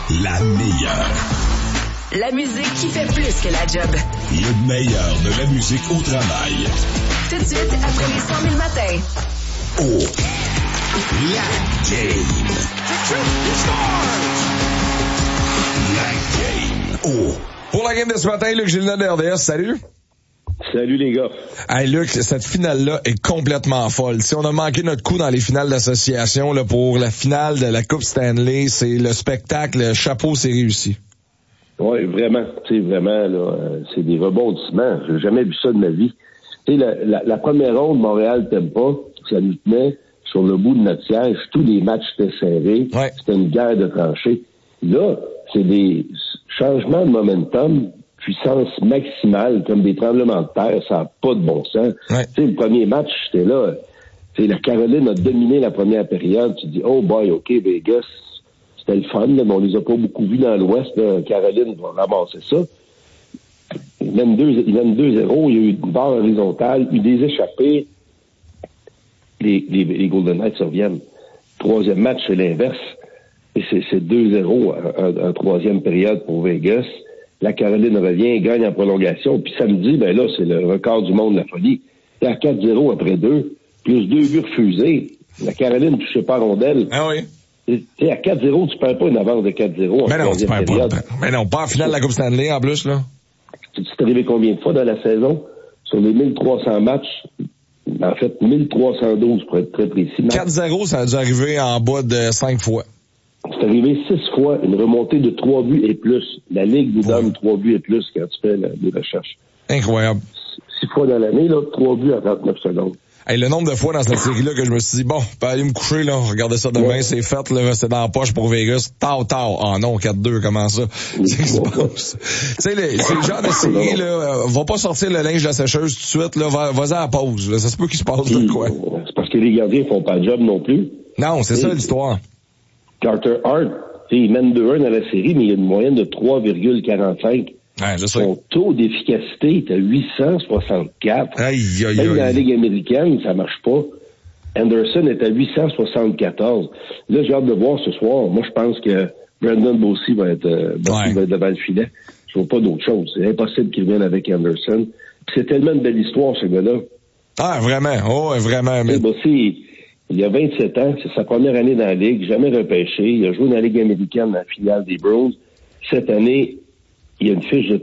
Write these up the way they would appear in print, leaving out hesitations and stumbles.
La meilleure. La musique qui fait plus que la job. Le meilleur de la musique au travail. Tout de suite, après les 100 000 matins. Oh. La game. La game. Oh. Pour la game de ce matin, Luc Gilles de RDS, salut. Salut les gars. Hey Luc, cette finale-là est complètement folle. Si on a manqué notre coup dans les finales d'association là, pour la finale de la Coupe Stanley, c'est le spectacle, le chapeau, c'est réussi. Oui, vraiment. Tu sais, vraiment, là, c'est des rebondissements. J'ai jamais vu ça de ma vie. Tu sais, la première ronde, Montréal t'aime pas, ça nous tenait sur le bout de notre siège. Tous les matchs étaient serrés. Ouais. C'était une guerre de tranchées. Là, c'est des changements de momentum, puissance maximale, comme des tremblements de terre. Ça n'a pas de bon sens. Ouais. Tu sais, le premier match, j'étais là. Tu sais, la Caroline a dominé la première période. Tu dis, oh boy, OK, Vegas, c'était le fun, là, mais on les a pas beaucoup vus dans l'Ouest. Là. Caroline va ramasser ça. Il mène 2-0. Il y a eu une barre horizontale, eu des échappées. Les Golden Knights reviennent. Troisième match, c'est l'inverse. Et c'est 2-0 en troisième période pour Vegas. La Caroline revient, gagne en prolongation. Puis samedi, ben là, c'est le record du monde de la folie. Et à 4-0 après 2, plus 2 buts refusés. La Caroline ne touchait pas à rondelle. Ah oui. À 4-0, tu perds pas une avance de 4-0 Mais non, tu perds pas. Mais non, pas en finale de la Coupe Stanley en plus, là. Tu t'es arrivé combien de fois dans la saison? Sur les 1300 matchs, en fait, 1312 pour être très précis. 4-0, ça a dû arriver en bas de 5 fois. C'est arrivé 6 fois, une remontée de 3 buts et plus. La Ligue vous donne 3 buts et plus quand tu fais des recherches. Incroyable. 6 fois dans l'année, là, 3 buts en 39 secondes. Hey, le nombre de fois dans cette série-là que je me suis dit, bon, je peux aller me coucher, là, regardez ça demain, ouais. C'est fait, là, c'est dans la poche pour Vegas. Tard. Ah non, 4-2, comment ça? C'est ce qui se passe. Tu sais, c'est le genre de série, là, va pas sortir le linge de la sécheuse tout de suite, là, vas-y à la pause, là, ça se peut qu'il se passe de quoi. C'est parce que les gardiens font pas le job non plus. Non, c'est ça l'histoire. Carter Hart, il mène 2-1 dans la série, mais il y a une moyenne de 3,45. Ouais, je sais. Son taux d'efficacité est à 864. Aïe. Même dans la Ligue américaine, ça marche pas. Anderson est à 874. Là, j'ai hâte de voir ce soir. Moi, je pense que Brandon Bossy va être devant le filet. Je vois pas d'autre chose. C'est impossible qu'il vienne avec Anderson. Puis c'est tellement une belle histoire, ce gars-là. Ah, vraiment. Oh, vraiment. Mais... Bossy, il a 27 ans. C'est sa première année dans la Ligue. Jamais repêché. Il a joué dans la Ligue américaine dans la finale des Bruins. Cette année, il y a une fiche de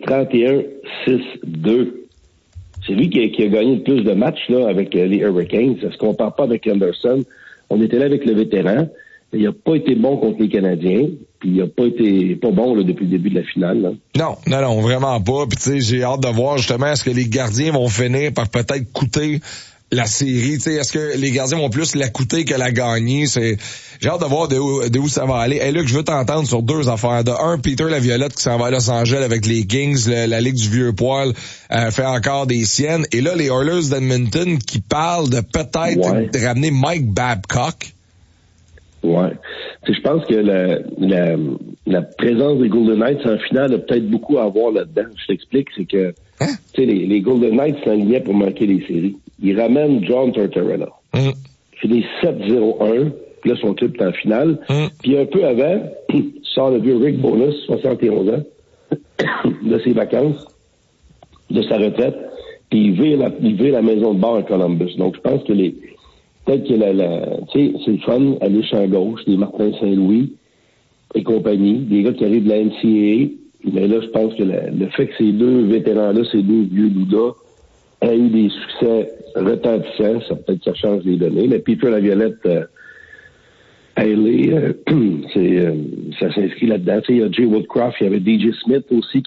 31-6-2. C'est lui qui a gagné le plus de matchs là avec les Hurricanes. Ça se compare pas avec Anderson. On était là avec le vétéran. Il n'a pas été bon contre les Canadiens. Puis il n'a pas été pas bon là, depuis le début de la finale. Là. Non, vraiment pas. Puis tu sais, j'ai hâte de voir justement est-ce que les gardiens vont finir par peut-être coûter la série, tu sais, est-ce que les gardiens vont plus la coûter que la gagner? J'ai hâte de voir de où ça va aller. Et Luc, je veux t'entendre sur deux affaires. De un, Peter Laviolette qui s'en va à Los Angeles avec les Kings, la Ligue du Vieux Poil, fait encore des siennes. Et là, les Oilers d'Edmonton qui parlent de peut-être de ramener Mike Babcock. Ouais. Tu sais, je pense que la présence des Golden Knights en finale a peut-être beaucoup à voir là-dedans. Je t'explique, c'est que tu sais, les Golden Knights s'alignaient pour manquer les séries. Ils ramènent John Tortorella. Il fait des 7-0-1. Puis là, son club est en finale. Puis un peu avant, il sort le vieux Rick Bowness, 71 ans, de ses vacances, de sa retraite. Puis il vire la maison de bar à Columbus. Donc, je pense que peut-être que tu sais, c'est le fun, aller champ gauche, des Martin Saint-Louis et compagnie, des gars qui arrivent de la NCAA. Mais là, je pense que le fait que ces deux vétérans-là, ces deux vieux loudas, aient eu des succès retentissants, ça peut-être que ça change les données. Mais Peter Laviolette, ça s'inscrit là-dedans. Tu sais, il y a Jay Woodcroft, il y avait DJ Smith aussi,